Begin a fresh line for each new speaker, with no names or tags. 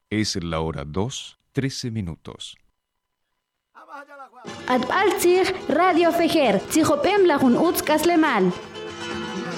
Es la hora 2:13.
At Alzir Radio Fejer, Tzihopem Lahun Utzkaslemal.